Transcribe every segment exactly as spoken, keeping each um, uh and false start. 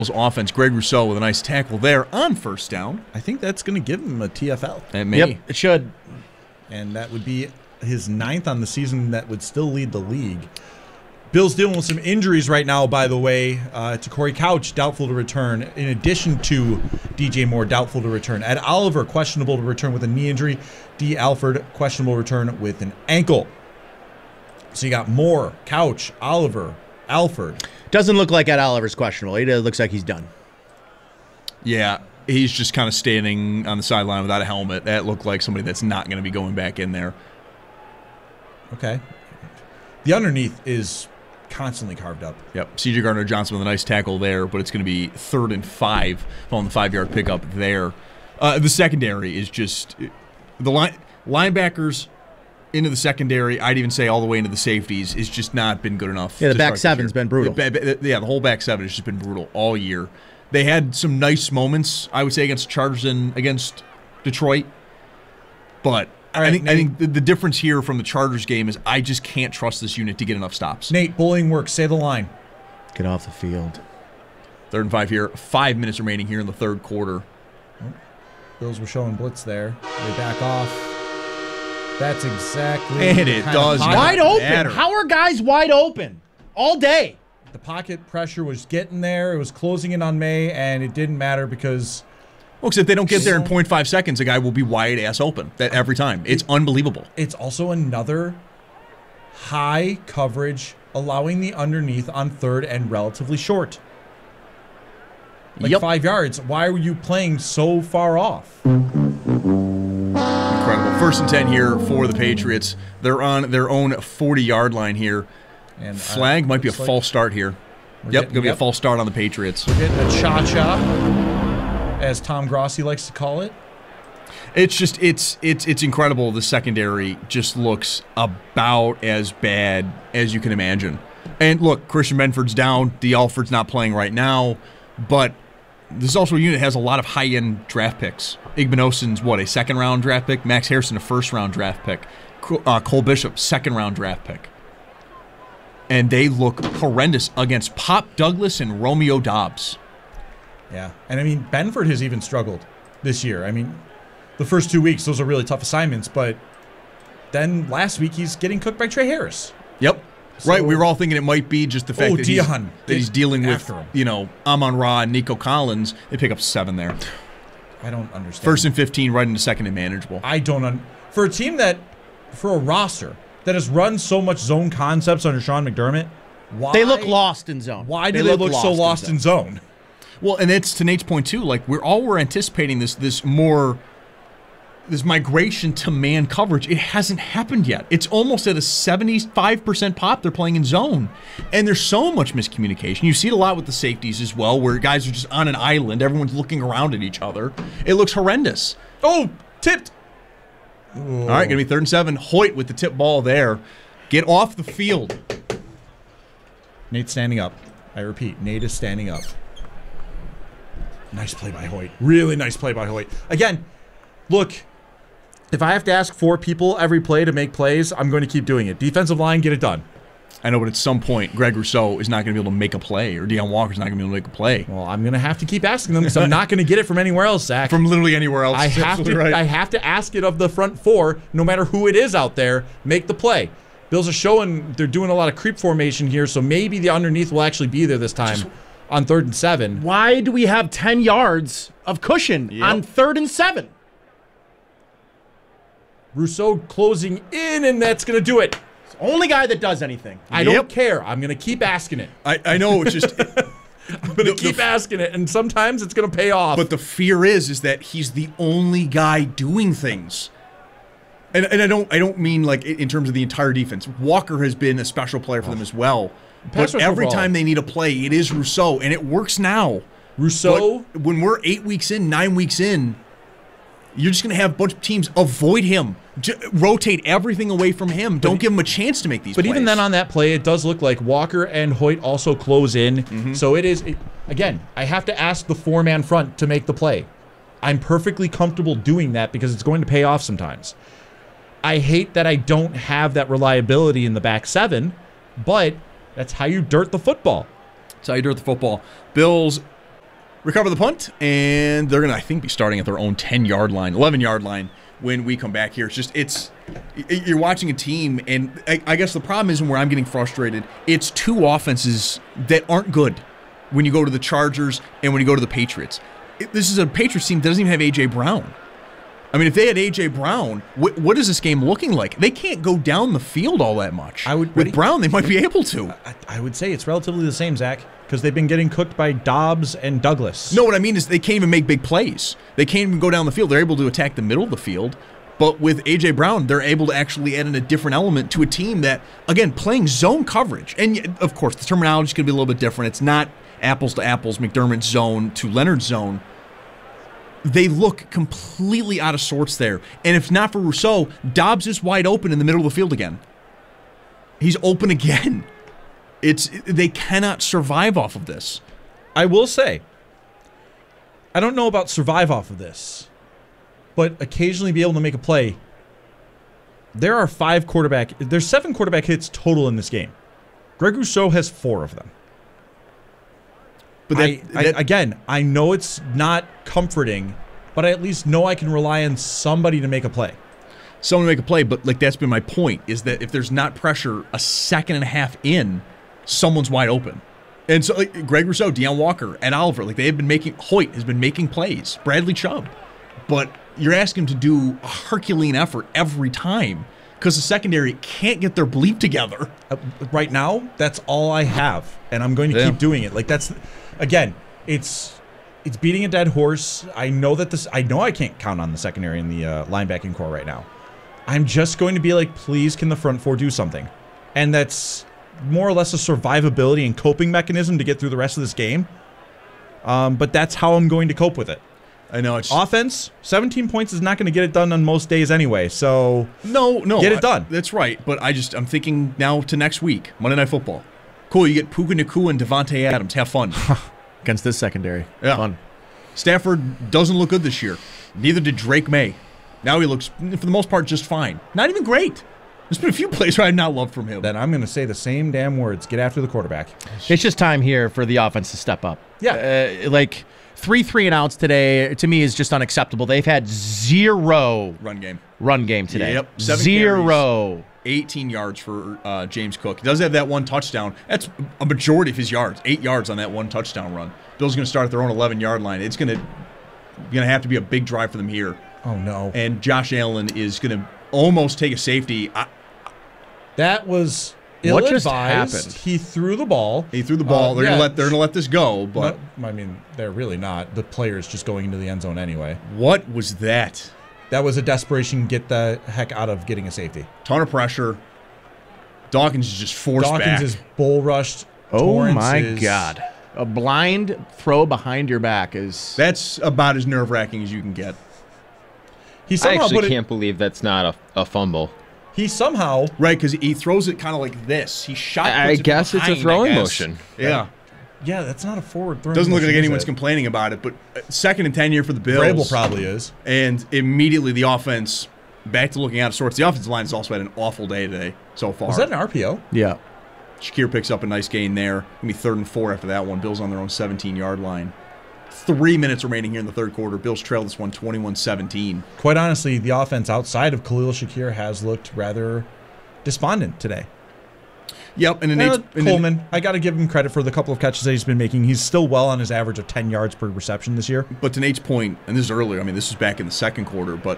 offense. Greg Rousseau with a nice tackle there on first down. I think that's going to give him a T F L. It may. Yep, it should. And that would be his ninth on the season. That would still lead the league. Bill's dealing with some injuries right now, by the way, uh, to Corey Couch, doubtful to return, in addition to D J Moore, doubtful to return. Ed Oliver, questionable to return with a knee injury. D. Alford, questionable return with an ankle. So you got Moore, Couch, Oliver, Alford. Doesn't look like Ed Oliver's questionable. It looks like he's done. Yeah, he's just kind of standing on the sideline without a helmet. That looked like somebody that's not going to be going back in there. Okay. The underneath is constantly carved up. Yep. C J Gardner-Johnson with a nice tackle there, but it's going to be third and five on the five-yard pickup there. Uh, the secondary is just the line linebackers into the secondary. I'd even say all the way into the safeties has just not been good enough. Yeah, the back seven's been brutal. The, yeah, the whole back seven has just been brutal all year. They had some nice moments, I would say, against the Chargers and against Detroit, but All right, I think Nate. I think the, the difference here from the Chargers game is I just can't trust this unit to get enough stops. Nate, bullying works. Say the line. Get off the field. Third and five here. Five minutes remaining here in the third quarter. Bills were showing blitz there. They back off. That's exactly. And the it kind of does pocket- not Wide open. matter. How are guys wide open all day? The pocket pressure was getting there. It was closing in on May, and it didn't matter because Well, because if they don't get there in point five seconds, a guy will be wide ass open that every time. It's unbelievable. it's also another high coverage, allowing the underneath on third and relatively short. Like Yep. five yards. Why were you playing so far off? Incredible. First and ten here for the Patriots. They're on their own forty-yard line here. And Flag uh, might be a looks like false start here. we're Yep, getting- going to be a yep. false start on the Patriots. We're getting a cha-cha, as Tom Grossi likes to call it. It's just it's it's it's incredible. The secondary just looks about as bad as you can imagine. And look, Christian Benford's down. D. Alford's not playing right now, but this is also a unit that has a lot of high-end draft picks. Igbenogsen's what, a second-round draft pick? Max Harrison, a first-round draft pick. Co- Uh, Cole Bishop, second-round draft pick. And they look horrendous against Pop Douglas and Romeo Dobbs. Yeah, and I mean, Benford has even struggled this year. I mean, the first two weeks, those are really tough assignments, but then last week he's getting cooked by Trey Harris. Yep. So- right, we were all thinking it might be just the fact Oh, that, he's, Dion that he's did dealing with, after him. you know, Amon Ra and Nico Collins. They pick up seven there. I don't understand. First and fifteen, right into second and manageable. I don't un- for a team that, for a roster that has run so much zone concepts under Sean McDermott. Why They look lost in zone. Why do they, look, so lost in zone? zone? Well, and it's to Nate's point too. Like we're all we're anticipating this this more this migration to man coverage. It hasn't happened yet. It's almost at a seventy-five percent pop. They're playing in zone, and there's so much miscommunication. You see it a lot with the safeties as well, where guys are just on an island. Everyone's looking around at each other. It looks horrendous. Oh, tipped. All right, gonna be third and seven. Hoyt with the tip ball there. Get off the field. Nate's standing up. I repeat, Nate is standing up. Nice play by Hoyt. Really nice play by Hoyt. Again, look, if I have to ask four people every play to make plays, I'm going to keep doing it. Defensive line, get it done. I know, but at some point, Greg Rousseau is not going to be able to make a play, or Deion Walker's not going to be able to make a play. Well, I'm going to have to keep asking them because I'm not going to get it from anywhere else, Zach. From literally anywhere else. I have Absolutely to right. I have to ask it of the front four, no matter who it is out there, make the play. Bills are showing they're doing a lot of creep formation here, so maybe the underneath will actually be there this time on third and seven. Why do we have ten yards of cushion Yep. on third and seven? Rousseau closing in, and that's going to do it. It's the only guy that does anything. I Yep. don't care. I'm going to keep asking it. I, I know, it's just... I'm going to keep asking it, and sometimes it's going to pay off. But the fear is, is that he's the only guy doing things. And, and I don't I don't mean like in terms of the entire defense. Walker has been a special player for them as well. Pass But rush every overall. time they need a play, it is Rousseau, and it works now. Rousseau, But when we're eight weeks in, nine weeks in, you're just going to have a bunch of teams avoid him. J- rotate everything away from him. Don't give him a chance to make these but plays. even then on that play, it does look like Walker and Hoyt also close in. Mm-hmm. So it is, it, again, I have to ask the four-man front to make the play. I'm perfectly comfortable doing that because it's going to pay off sometimes. I hate that I don't have that reliability in the back seven, but that's how you dirt the football. That's how you dirt the football. Bills recover the punt, and they're going to, I think, be starting at their own ten-yard line, eleven-yard line when we come back here. It's just, it's, you're watching a team, and I, I guess the problem is where I'm getting frustrated, it's two offenses that aren't good when you go to the Chargers and when you go to the Patriots. It, this is a Patriots team that doesn't even have A J. Brown. I mean, if they had A J. Brown, wh- what is this game looking like? They can't go down the field all that much. I would- With Brown, they might be able to. I, I would say it's relatively the same, Zach, because they've been getting cooked by Dobbs and Douglas. No, what I mean is they can't even make big plays. They can't even go down the field. They're able to attack the middle of the field. But with A J. Brown, they're able to actually add in a different element to a team that, again, playing zone coverage. And, of course, the terminology is going to be a little bit different. It's not apples to apples, McDermott's zone to Leonard's zone. They look completely out of sorts there. And if not for Rousseau, Dobbs is wide open in the middle of the field again. He's open again. It's they cannot survive off of this. I will say, I don't know about survive off of this, but occasionally be able to make a play. There are five quarterback, there's seven quarterback hits total in this game. Greg Rousseau has four of them. But that, I, I, that- again, I know it's not comforting, but I at least know I can rely on somebody to make a play. someone make a play, but like that's been my point, is that if there's not pressure a second and a half in, someone's wide open. And so like, Greg Rousseau, Deion Walker, and Oliver, like they have been making, Hoyt has been making plays, Bradley Chubb. But you're asking him to do a Herculean effort every time because the secondary can't get their bleep together. Uh, right now, that's all I have, and I'm going to Yeah. keep doing it. Like that's, again, it's it's beating a dead horse. I know that this. I know I can't count on the secondary and the uh, linebacking core right now. I'm just going to be like, please, can the front four do something? And that's more or less a survivability and coping mechanism to get through the rest of this game. Um, but that's how I'm going to cope with it. I know it's Offense, seventeen points is not going to get it done on most days anyway. So no, no, Get it I- done. that's right. But I just I'm thinking now to next week, Monday Night Football. Cool, you get Puka Nacua and Devontae Adams. Have fun. Against this secondary. Yeah. Fun. Stafford doesn't look good this year. Neither did Drake May. Now he looks, for the most part, just fine. Not even great. There's been a few plays where I've not loved from him. then I'm going to say the same damn words. Get after the quarterback. It's just time here for the offense to step up. Yeah. Uh, like three three and outs today to me is just unacceptable. They've had zero Run game. run game today. Yep. Seven Zero. eighteen yards for uh, James Cook. He does have that one touchdown. That's a majority of his yards. Eight yards on that one touchdown run. Bill's going to start at their own eleven-yard line. It's going to going to have to be a big drive for them here. Oh, no. And Josh Allen is going to almost take a safety. I, That was What just ill-advised. happened? He threw the ball. he threw the ball. Uh, they're yeah. going to let they're going to let this go. But No, I mean, they're really not. The player's just going into the end zone anyway. what was that? That was a desperation. Get the heck out of getting a safety. Ton of pressure. Dawkins is just forced Dawkins back. is bull rushed. Oh Torrance my is- God. A blind throw behind your back is That's about as nerve-wracking as you can get. He I somehow actually put it. can't believe that's not a, a fumble. He somehow. Right, because he throws it kind of like this. He shot. I- I puts it guess it's a behind, I throwing guess. motion. Yeah. Yeah, that's not a forward throw. Doesn't look like anyone's complaining. complaining about it, but uh, second and ten year for the Bills. Vrabel probably is. And immediately the offense, back to looking out of sorts. The offensive line has also had an awful day today so far. Was that an R P O? yeah. Shakir picks up a nice gain there. Gonna be third and four after that one. Bills on their own seventeen-yard line. Three minutes remaining here in the third quarter. Bills trail this one twenty-one seventeen. Quite honestly, the offense outside of Khalil Shakir has looked rather despondent today. Yep, and then Uh, Nate's- and then- Coleman, I got to give him credit for the couple of catches that he's been making. He's still well on his average of ten yards per reception this year. But to Nate's point, and this is earlier, I mean, this was back in the second quarter, but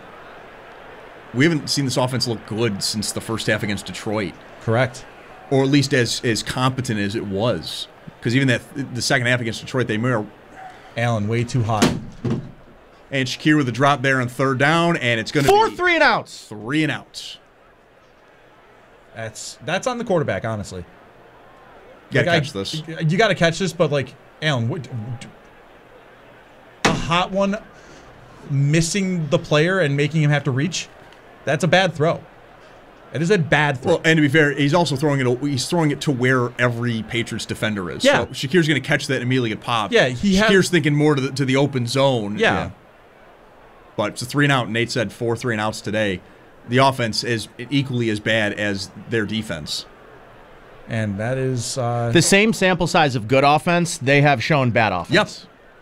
we haven't seen this offense look good since the first half against Detroit, Correct. or at least as as competent as it was. Because even that the second half against Detroit, they were, Allen way too high. and Shakir with a drop there on third down, and it's going to Four be three and outs. three and out. That's that's on the quarterback, honestly. You got to Like, I- catch this. You got to catch this, but like Allen, what, a hot one missing the player and making him have to reach. That's a bad throw. It is a bad throw. Well, and to be fair, he's also throwing it. He's throwing it to where every Patriots defender is. Yeah. So Shakir's going to catch that and immediately get popped. Yeah, he had- Shakir's thinking more to the to the open zone. Yeah. But it's a three and out. Nate said four three and outs today. The offense is equally as bad as their defense. and that is uh, The same sample size of good offense, they have shown bad offense. Yep.